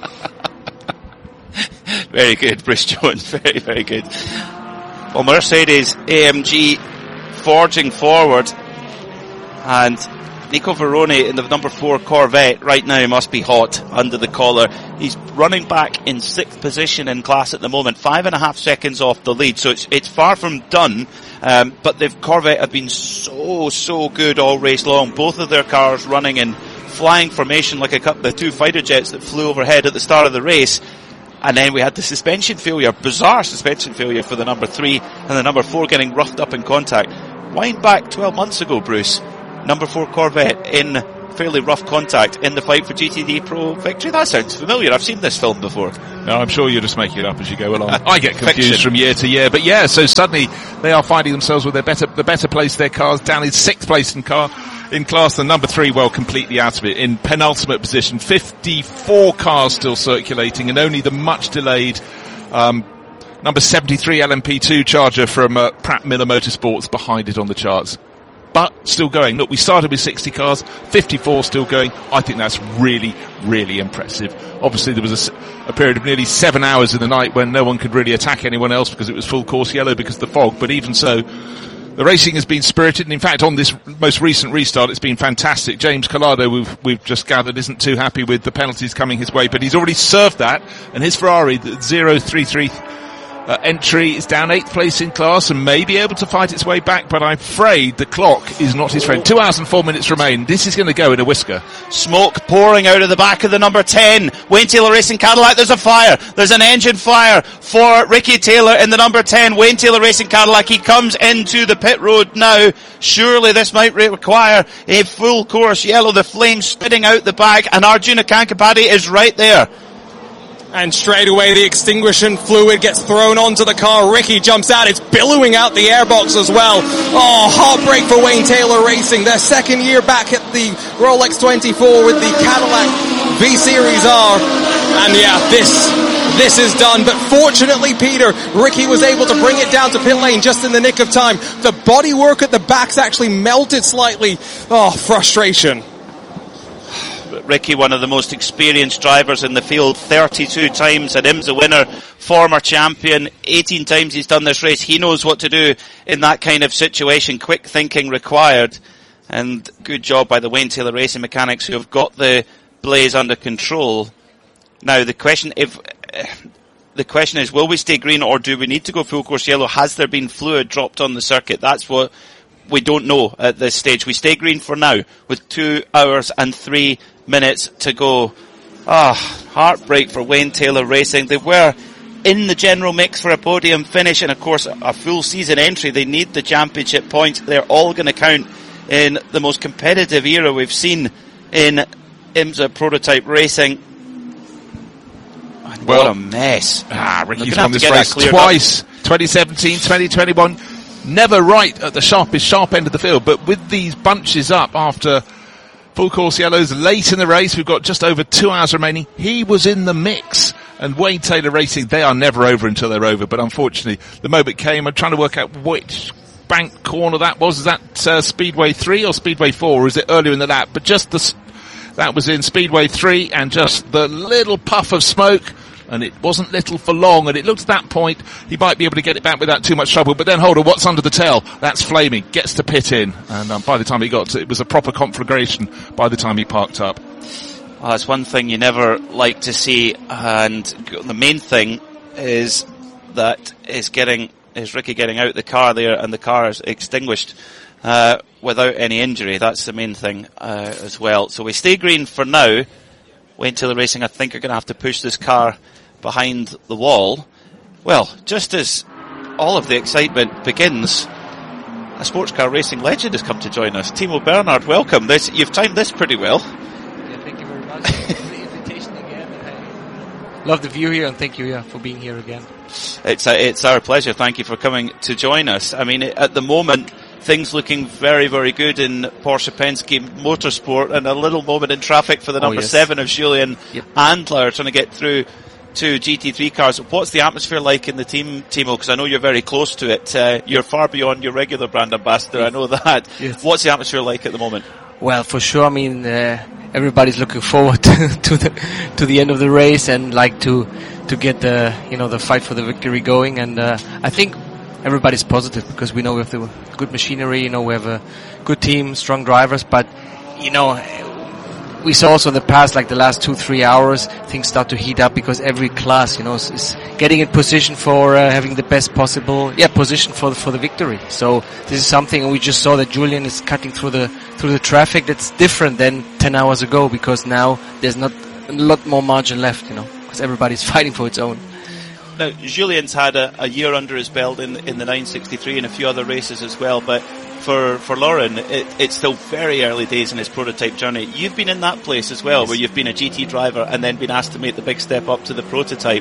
Very good, Bruce Jones. Very, very good. Well, Mercedes A M G forging forward. And Nico Veroni in the number four Corvette right now must be hot under the collar. He's running back in sixth position in class at the moment, five and a half seconds off the lead, so it's it's far from done. Um, but the Corvette have been so, so good all race long. Both of their cars running in flying formation like a couple, the two fighter jets that flew overhead at the start of the race. And then we had the suspension failure, bizarre suspension failure for the number three and the number four getting roughed up in contact. Wind back twelve months ago, Bruce. Number four Corvette in fairly rough contact in the fight for G T D Pro victory. That sounds familiar. I've seen this film before. No, I'm sure you're just making it up as you go along. I get confused Fiction. from year to year, but yeah, so suddenly they are finding themselves with their better, the better place. Their cars down in sixth place in car, in class. The number three, well, completely out of it in penultimate position. fifty-four cars still circulating, and only the much delayed, um, number seventy-three L M P two Charger from uh, Pratt Miller Motorsports behind it on the charts. But still going. Look, we started with sixty cars, fifty-four still going. I think that's really, really impressive. Obviously, there was a, a period of nearly seven hours in the night when no one could really attack anyone else because it was full course yellow because of the fog. But even so, the racing has been spirited. And in fact, on this most recent restart, it's been fantastic. James Collado, we've, we've just gathered, isn't too happy with the penalties coming his way, but he's already served that. And his Ferrari, the zero three three Uh, entry is down eighth place in class and may be able to fight its way back, but I'm afraid the clock is not his friend. Two hours and four minutes remain. This is going to go in a whisker. Smoke pouring out of the back of the number ten. Wayne Taylor Racing Cadillac. There's a fire. There's an engine fire for Ricky Taylor in the number ten Wayne Taylor Racing Cadillac. He comes into the pit road now. Surely this might require a full course yellow. The flames spitting out the back, and Arjuna Kankapati is right there. And straight away the extinguishing fluid gets thrown onto the car. Ricky jumps out. It's billowing out the airbox as well. Oh, heartbreak for Wayne Taylor Racing. Their second year back at the Rolex twenty-four with the Cadillac V-Series R. And yeah, this this is done. But fortunately, Peter, Ricky was able to bring it down to pit lane just in the nick of time. The bodywork at the back's actually melted slightly. Oh, frustration. Ricky, one of the most experienced drivers in the field, thirty-two times an IMSA winner, former champion, eighteen times he's done this race. He knows what to do in that kind of situation. Quick thinking required. And good job by the Wayne Taylor Racing mechanics who have got the blaze under control. Now the question, if, uh, the question is, will we stay green or do we need to go full course yellow? Has there been fluid dropped on the circuit? That's what we don't know at this stage. We stay green for now with two hours and three minutes to go. Ah, oh, heartbreak for Wayne Taylor Racing. They were in the general mix for a podium finish and of course a full season entry. They need the championship points. They're all going to count in the most competitive era we've seen in IMSA prototype racing. And well, what a mess. Ah, Ricky's won this race twice. Up. twenty seventeen, twenty twenty-one. Never right at the sharpest sharp end of the field, but with these bunches up after full course yellows late in the race, we've got just over two hours remaining. He was in the mix. And Wayne Taylor Racing, they are never over until they're over. But unfortunately, the moment came. I'm trying to work out which bank corner that was. Is that uh, Speedway three or Speedway four? Or is it earlier in the lap? But just the, that was in Speedway three and just the little puff of smoke. And it wasn't little for long, and it looked at that point he might be able to get it back without too much trouble. But then, hold on, what's under the tail? That's flaming. Gets to pit in, and um, by the time he got to, it was a proper conflagration by the time he parked up. Well, that's one thing you never like to see, and the main thing is that is getting is Ricky getting out the car there, and the car is extinguished uh, without any injury. That's the main thing uh, as well. So we stay green for now. Wayne Taylor Racing, I think, are going to have to push this car behind the wall. Well, just as all of the excitement begins, a sports car racing legend has come to join us. Timo Bernhard, welcome. This, you've timed this pretty well. Yeah, thank you very much for the invitation again. I love the view here, and thank you yeah, for being here again. It's, uh, it's our pleasure. Thank you for coming to join us. I mean, at the moment, things looking very, very good in Porsche Penske Motorsport, and a little moment in traffic for the number oh, yes. seven of Julian yep. Andler trying to get through to G T three cars. What's the atmosphere like in the team, Timo? Because I know you're very close to it. Uh, you're far beyond your regular brand ambassador. Yes. I know that. Yes. What's the atmosphere like at the moment? Well, for sure. I mean, uh, everybody's looking forward to, to the to the end of the race and like to to get the you know the fight for the victory going. And uh, I think everybody's positive because we know we have the good machinery, you know, we have a good team, strong drivers, but, you know, we saw also in the past, like the last two, three hours, things start to heat up because every class, you know, is, is getting in position for uh, having the best possible, yeah, position for the, for the victory. So this is something, and we just saw that Julian is cutting through the through the traffic. That's different than ten hours ago because now there's not a lot more margin left, you know, because everybody's fighting for its own. Now, Julian's had a, a year under his belt in in the nine sixty-three and a few other races as well, but for for Lauren, it, it's still very early days in his prototype journey. You've been in that place as well, yes, where you've been a G T driver and then been asked to make the big step up to the prototype.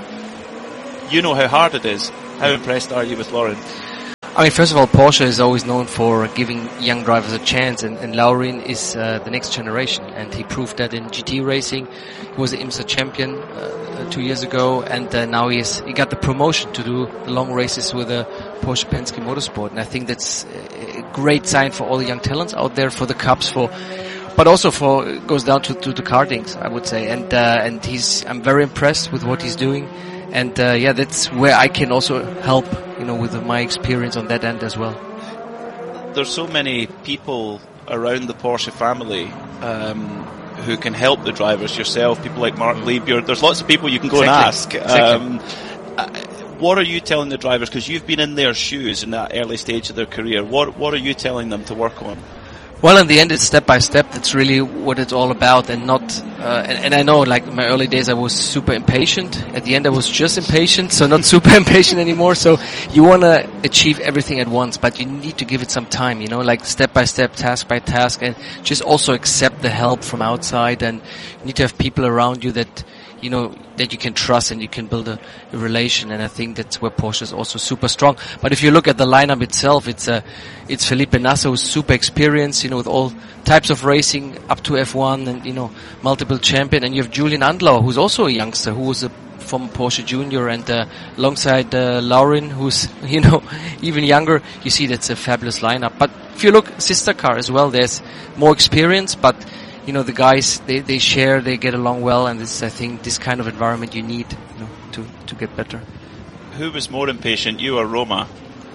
You know how hard it is. How impressed are you with Lauren? I mean, first of all, Porsche is always known for giving young drivers a chance, and, and Laurin is uh, the next generation, and he proved that in G T racing. He was an IMSA champion uh, two years ago, and uh, now he, is, he got the promotion to do long races with a Porsche Penske Motorsport, and I think that's a great sign for all the young talents out there, for the Cups, for but also for it goes down to, to the kartings, I would say, and uh, and he's I'm very impressed with what he's doing. And uh, yeah, that's where I can also help, you know, with my experience on that end as well. There's so many people around the Porsche family um, who can help the drivers. Yourself, people like Mark mm. Lieb. There's lots of people you can go exactly. and ask. Exactly. Um, uh, what are you telling the drivers? Because you've been in their shoes in that early stage of their career. What What are you telling them to work on? Well, in the end, it's step by step. That's really what it's all about, and not. Uh, and, and I know, like in my early days, I was super impatient. At the end, I was just impatient, so not super impatient anymore. So you want to achieve everything at once, but you need to give it some time. You know, like step by step, task by task, and just also accept the help from outside. And you need to have people around you that, you know, that you can trust and you can build a, a relation. And I think that's where Porsche is also super strong. But if you look at the lineup itself, it's uh, it's Felipe Nasser, who's super experienced, you know, with all types of racing up to F one and, you know, multiple champion. And you have Julian Andlauer, who's also a youngster, who was a former Porsche junior, and uh, alongside uh, Laurin, who's, you know, even younger. You see that's a fabulous lineup. But if you look sister car as well, there's more experience, but you know, the guys, they, they share, they get along well, and this, I think, this kind of environment you need, you know, to, to get better. Who was more impatient, you or Roma?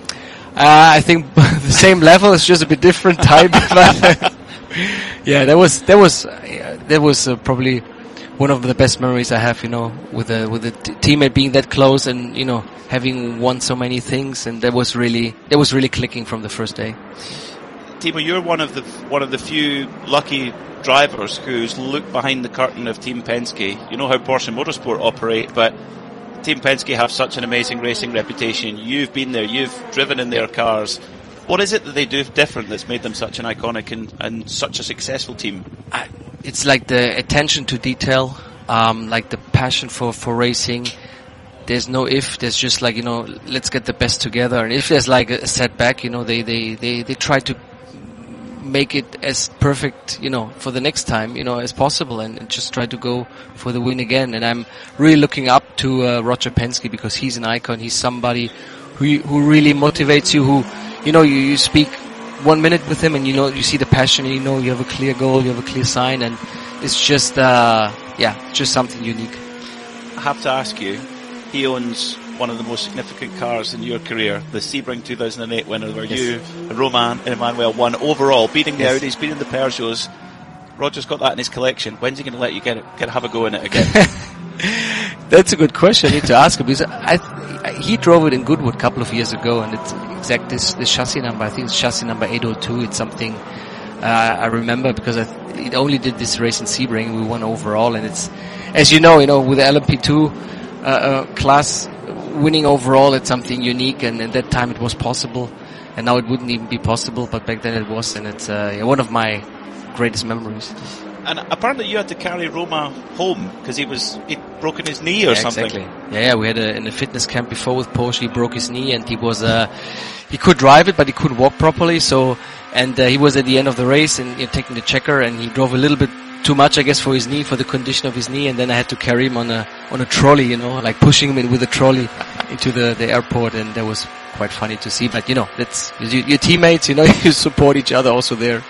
Uh, I think the same level, it's just a bit different type. But yeah, that was, that was, uh, that was uh, probably one of the best memories I have, you know, with a, with a t- teammate being that close and, you know, having won so many things, and that was really, that was really clicking from the first day. Timo, you're one of the, one of the few lucky drivers who's looked behind the curtain of Team Penske. You know how Porsche Motorsport operate, but Team Penske have such an amazing racing reputation. You've been there, you've driven in their cars. What is it that they do different that's made them such an iconic and, and such a successful team? Uh, it's like the attention to detail, um, like the passion for, for racing. There's no if, there's just like, you know, let's get the best together. And if there's like a setback, you know, they, they, they, they try to make it as perfect, you know, for the next time, you know, as possible, and, and just try to go for the win again. And I'm really looking up to uh, Roger Penske, because he's an icon. He's somebody who who really motivates you, who, you know, you, you speak one minute with him and you know, you see the passion, you know, you have a clear goal, you have a clear sign, and it's just, uh, yeah, just something unique. I have to ask you, he owns one of the most significant cars in your career, the Sebring two thousand eight winner, where yes. you and Roman and Emmanuel won overall, beating the yes. Audis, beating the Peugeots. Roger's got that in his collection. When's he going to let you get it, get have a go in it again? That's a good question. I need to ask him, because I, I, he drove it in Goodwood a couple of years ago, and it's exact this, this chassis number. I think it's chassis number eight oh two. It's something uh, I remember because I, it only did this race in Sebring. We won overall, and it's, as you know, you know, with the L M P two uh, uh, class, winning overall, it's something unique, and at that time it was possible, and now it wouldn't even be possible, but back then it was, and it's uh, yeah, one of my greatest memories. And apparently you had to carry Roma home because he was he'd broken his knee or yeah, something. Exactly. Yeah, yeah, we had a, in a fitness camp before with Porsche. He broke his knee, and he was uh, he could drive it, but he couldn't walk properly. So, and uh, he was at the end of the race and you know, taking the checker, and he drove a little bit too much, I guess, for his knee, for the condition of his knee. And then I had to carry him on a on a trolley, you know, like pushing him in with a trolley into the, the airport, and that was quite funny to see. But you know, that's your, your teammates, you know, you support each other also there.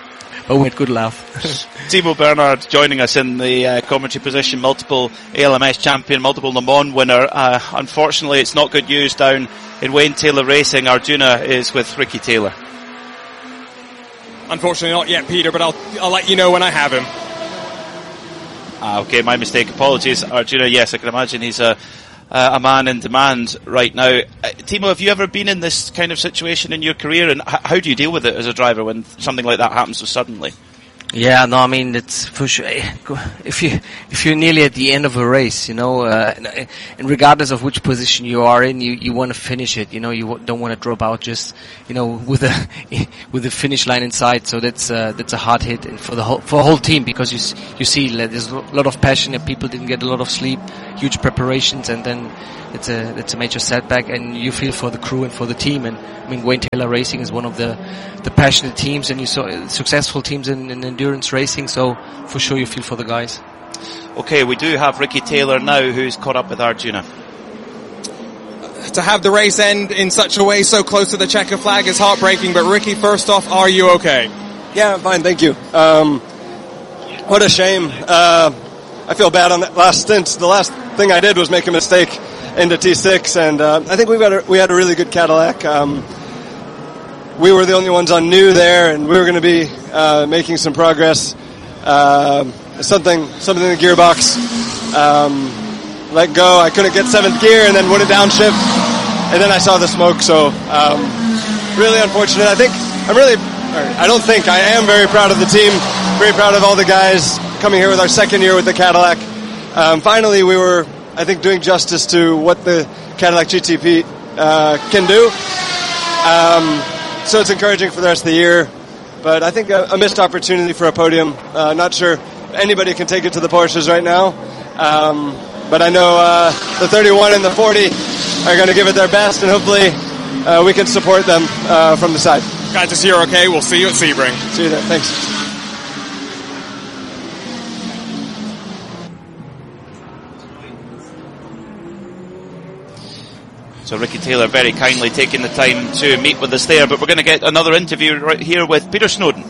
but we had good laugh. Timo Bernhard joining us in the uh, commentary position, multiple A L M S champion, multiple Le Mans winner. Uh, unfortunately, it's not good news down in Wayne Taylor Racing. Arjuna is with Ricky Taylor. Unfortunately not yet, Peter, but I'll, I'll let you know when I have him. Ah, okay, my mistake. Apologies, Arjuna. Yes, I can imagine he's a uh, a man in demand right now. Uh, Timo, have you ever been in this kind of situation in your career, and h- how do you deal with it as a driver when something like that happens so suddenly? Yeah, no, I mean, it's for sure. If you if you're nearly at the end of a race, you know, uh, and regardless of which position you are in, you, you want to finish it. You know, you don't want to drop out just, you know, with a with the finish line in sight. So that's uh, that's a hard hit and for the whole for the whole team, because you you see there's a lot of passion and people didn't get a lot of sleep, huge preparations, and then it's a it's a major setback, and you feel for the crew and for the team. And I mean, Wayne Taylor Racing is one of the the passionate teams, and you saw successful teams in, in endurance racing. So for sure, you feel for the guys. Okay, we do have Ricky Taylor now, who's caught up with Arjuna. To have the race end in such a way so close to the checker flag is heartbreaking. But Ricky, first off, are you okay? Yeah, I'm fine, thank you. Um, what a shame. Uh, I feel bad on that last stint. The last thing I did was make a mistake into T six, and uh, I think we got a, we had a really good Cadillac. Um, we were the only ones on new there, and we were going to be uh, making some progress. Uh, something, something in the gearbox um, let go. I couldn't get seventh gear, and then wouldn't downshift, and then I saw the smoke. So um, really unfortunate. I think I'm really. I don't think I am very proud of the team. Very proud of all the guys coming here with our second year with the Cadillac. Um, finally, we were, I think, doing justice to what the Cadillac G T P uh, can do. Um, so it's encouraging for the rest of the year. But I think a, a missed opportunity for a podium. Uh, not sure anybody can take it to the Porsches right now. Um, but I know uh, the thirty-one and the forty are going to give it their best, and hopefully uh, we can support them uh, from the side. Glad to see you're okay. We'll see you at Sebring. See you there. Thanks. So Ricky Taylor very kindly taking the time to meet with us there, but we're going to get another interview right here with Peter Snowden.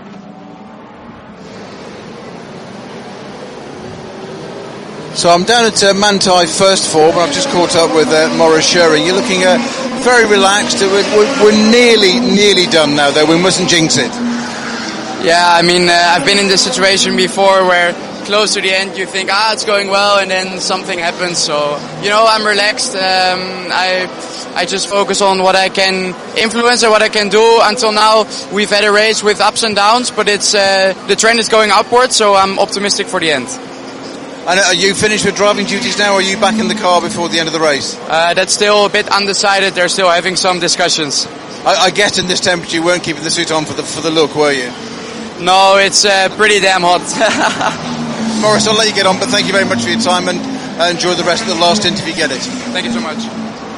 So I'm down at uh, Manthey first form, and I've just caught up with uh, Maurice Schering. You're looking uh, very relaxed. We're, we're, we're nearly, nearly done now, though. We mustn't jinx it. Yeah, I mean, uh, I've been in this situation before where close to the end you think, ah, it's going well, and then something happens. So, you know, I'm relaxed. Um, I I just focus on what I can influence and what I can do. Until now, we've had a race with ups and downs, but it's uh, the trend is going upwards, so I'm optimistic for the end. And are you finished with driving duties now, or are you back in the car before the end of the race? Uh, that's still a bit undecided. They're still having some discussions. I, I guess in this temperature you weren't keeping the suit on for the for the look, were you? No, it's uh, pretty damn hot. Maurice, I'll let you get on, but thank you very much for your time, and uh, enjoy the rest of the last interview. Get it. Thank you so much.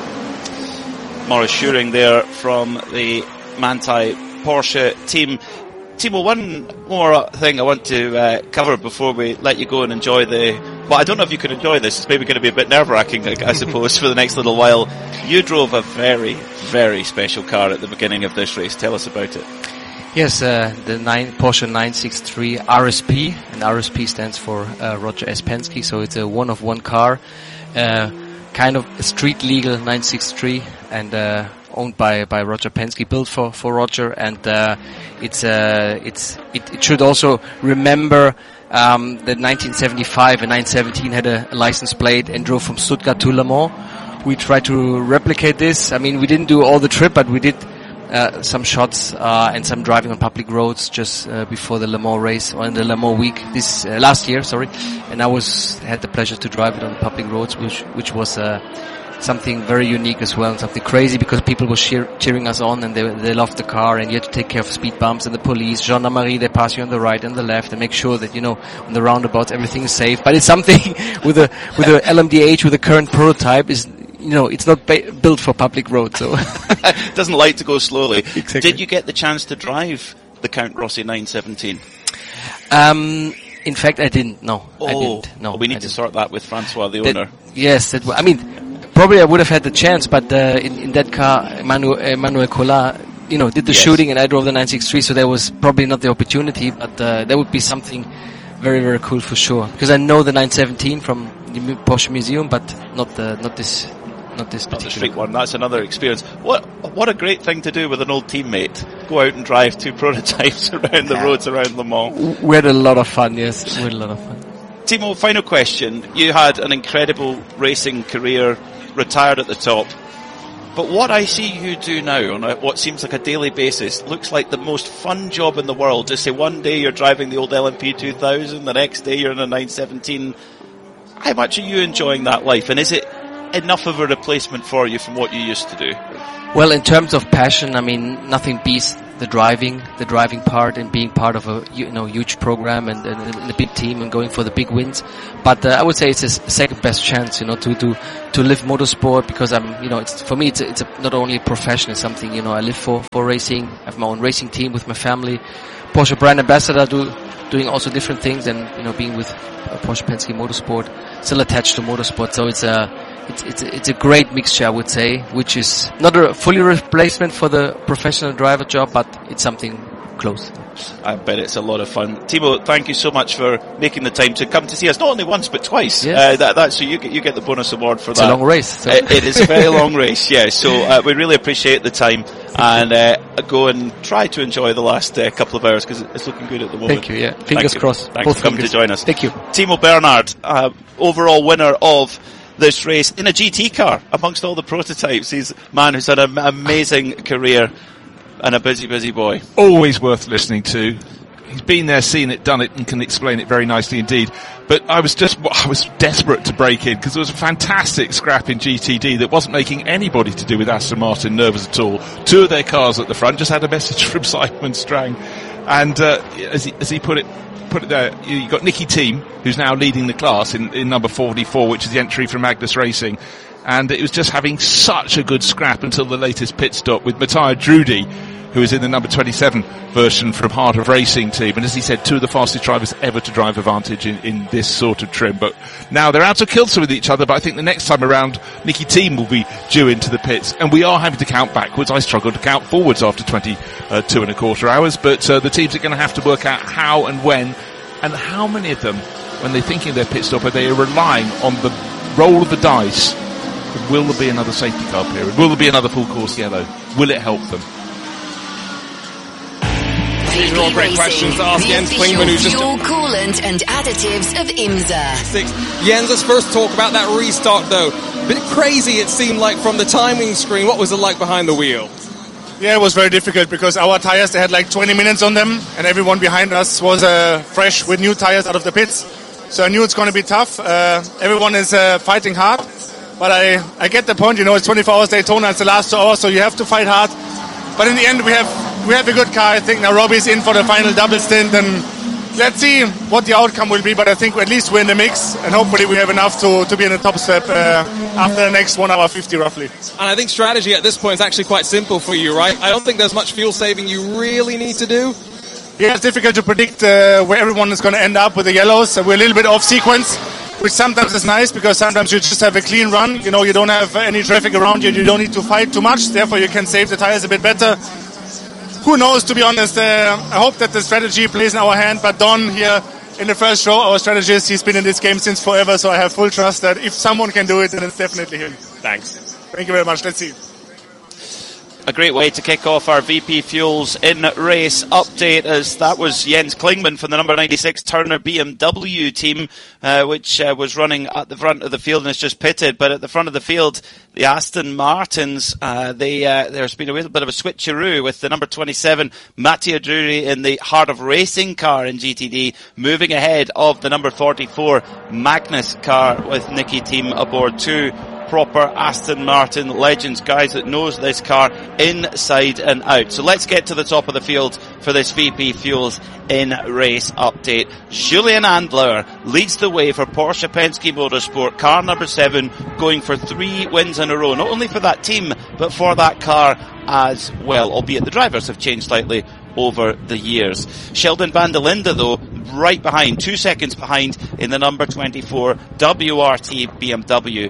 Maurice Schering there from the Manthey Porsche team. Timo, one more thing I want to uh, cover before we let you go and enjoy the... Well, I don't know if you can enjoy this. It's maybe going to be a bit nerve-wracking, I suppose, for the next little while. You drove a very, very special car at the beginning of this race. Tell us about it. Yes, uh, the nine, Porsche nine sixty-three R S P, and R S P stands for uh, Roger S. Penske, so it's a one-of-one car, uh, kind of a street-legal nine sixty-three, and uh, owned by by Roger Penske, built for for Roger, and uh, it's uh, it's it, it should also remember um, that nineteen seventy-five and nine seventeen had a, a license plate and drove from Stuttgart to Le Mans. We tried to replicate this. I mean, we didn't do all the trip, but we did uh, some shots uh, and some driving on public roads just uh, before the Le Mans race, or in the Le Mans week this uh, last year. Sorry, and I was had the pleasure to drive it on public roads, which which was. Uh, something very unique as well, and something crazy, because people were cheer, cheering us on, and they they loved the car, and you had to take care of speed bumps and the police, gendarmerie, they pass you on the right and the left and make sure that, you know, on the roundabouts everything is safe. But it's something with a with a L M D H, with a current prototype, is, you know, it's not ba- built for public roads, so it doesn't like to go slowly. Exactly. Did you get the chance to drive the Count Rossi nine seventeen? Um, in fact, I didn't. No, oh, I didn't. No, well, we need I to didn't. sort that with Francois, the that, owner. Yes, that, I mean, probably I would have had the chance, but uh, in, in that car, Emmanuel, Emmanuel Collard you know, did the Yes. shooting, and I drove the nine sixty-three, so there was probably not the opportunity, but uh, that would be something very, very cool for sure. Because I know the nine seventeen from the Mu- Porsche Museum, but not the not this not this Not the particular street one. That's another experience. What what a great thing to do with an old teammate. Go out and drive two prototypes around the roads around Le Mans. We had a lot of fun, yes. We had a lot of fun. Timo, final question. You had an incredible racing career, retired at the top. But what I see you do now on a, what seems like a daily basis looks like the most fun job in the world. Just say one day you're driving the old L M P two thousand, the next day you're in a nine seventeen. How much are you enjoying that life? And is it enough of a replacement for you from what you used to do? Well, in terms of passion, I mean, nothing beats the driving, the driving part, and being part of a you know huge program and, and, and a big team and going for the big wins. But uh, I would say it's a second best chance, you know, to to to live motorsport, because I'm, you know, it's for me it's a, it's a, not only a profession, it's something, you know, I live for for racing. I have my own racing team with my family, Porsche brand ambassador, do doing also different things, and you know, being with uh, Porsche Penske Motorsport, still attached to motorsport. So it's a It's, it's, a, it's a great mixture, I would say, which is not a fully replacement for the professional driver job, but it's something close. I bet it's a lot of fun. Timo, thank you so much for making the time to come to see us, not only once but twice. Yes. Uh, that, that's so you get you get the bonus award for it's that. It's a long race. So. It, it is a very long race, yeah. So uh, we really appreciate the time, and uh, go and try to enjoy the last uh, couple of hours, because it's looking good at the moment. Thank you. Yeah, fingers Thank crossed. Thanks Both for coming fingers. to join us. Thank you, Timo Bernhard, uh, overall winner of this race in a G T car amongst all the prototypes. He's a man who's had an amazing career and a busy, busy boy. Always worth listening to. He's been there, seen it, done it, and can explain it very nicely indeed. But I was just, I was desperate to break in, because there was a fantastic scrap in G T D that wasn't making anybody to do with Aston Martin nervous at all. Two of their cars at the front just had a message from Simon Strang. And uh, as he, as he put it, put it there, you got Nicky Thiem, who's now leading the class in, in number forty-four, which is the entry from Magnus Racing. And it was just having such a good scrap until the latest pit stop with Matthias Drudy, who is in the number twenty-seven version from Heart of Racing team. And as he said, two of the fastest drivers ever to drive Avantage in, in this sort of trim. But now they're out of kilter with each other, but I think the next time around, Nicky Thiem will be due into the pits. And we are having to count backwards. I struggled to count forwards after twenty-two and a quarter hours. But uh, the teams are going to have to work out how and when, and how many of them, when they're thinking of their pit stop, are they relying on the roll of the dice. Will there be another safety car period? Will there be another full course yellow? Will it help them? These are all great questions to ask Jens Klingmann, who's just fuel, coolant and additives of IMSA. Six. Jens, let's first talk about that restart, though. A bit crazy, it seemed like, from the timing screen. What was it like behind the wheel? Yeah, it was very difficult because our tires, they had like twenty minutes on them, and everyone behind us was uh, fresh with new tires out of the pits. So I knew it's going to be tough. Uh, everyone is uh, fighting hard, but I, I get the point. You know, it's twenty-four hours Daytona, it's the last two hours, so you have to fight hard. But in the end, we have we have a good car. I think now Robbie's in for the final double stint, and let's see what the outcome will be. But I think at least we're in the mix, and hopefully we have enough to, to be in the top step uh, after the next one hour fifty roughly. And I think strategy at this point is actually quite simple for you, right? I don't think there's much fuel saving you really need to do. Yeah, it's difficult to predict uh, where everyone is going to end up with the yellows. So we're a little bit off sequence, which sometimes is nice because sometimes you just have a clean run. You know, you don't have any traffic around you. You don't need to fight too much. Therefore, you can save the tires a bit better. Who knows, to be honest. Uh, I hope that the strategy plays in our hand. But Don here in the first show, our strategist, he's been in this game since forever. So I have full trust that if someone can do it, then it's definitely him. Thanks. Thank you very much. Let's see. A great way to kick off our V P Fuels in race update, as that was Jens Klingmann from the number ninety-six Turner B M W team, uh, which uh, was running at the front of the field and has just pitted. But at the front of the field, the Aston Martins, uh, they, uh, there's been a little bit of a switcheroo with the number twenty-seven Mattia Drury in the Heart of Racing car in G T D, moving ahead of the number forty-four Magnus car with Nicky Thiem aboard too. Proper Aston Martin legends, guys that knows this car inside and out. So let's get to the top of the field for this V P Fuels in race update. Julian Andlauer leads the way for Porsche Penske Motorsport, car number seven, going for three wins in a row, not only for that team but for that car as well, albeit the drivers have changed slightly over the years. Sheldon van der Linde, though, right behind, two seconds behind in the number twenty-four W R T B M W.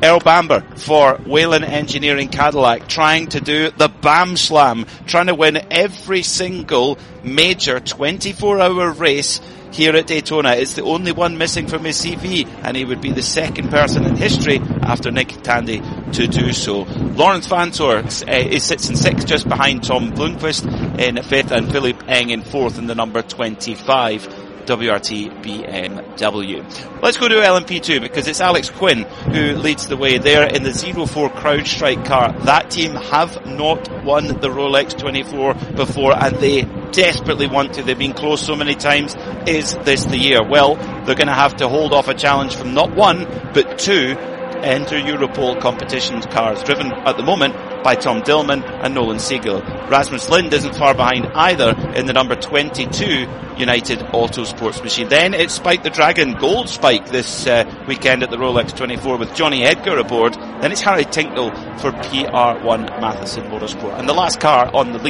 Earl Bamber for Whelen Engineering Cadillac, trying to do the Bam Slam, trying to win every single major twenty-four hour race here at Daytona. It's the only one missing from his C V, and he would be the second person in history after Nick Tandy to do so. Lawrence Vanthoor uh, he sits in sixth, just behind Tom Blomqvist in fifth, and Philipp Eng in fourth in the number twenty-five W R T B M W. Let's go to L M P two, because it's Alex Quinn who leads the way there in the zero four CrowdStrike car. That team have not won the Rolex twenty-four before, and they desperately want to. They've been close so many times. Is this the year? Well, they're going to have to hold off a challenge from not one, but two Enter Europol competitions cars, driven at the moment by Tom Dillman and Nolan Siegel. Rasmus Lind isn't far behind either in the number twenty-two United Autosports machine. Then it's Spike the Dragon, Gold Spike, this uh, weekend at the Rolex twenty-four with Johnny Edgar aboard. Then it's Harry Tinknell for P R one Matheson Motorsport. And the last car on the lead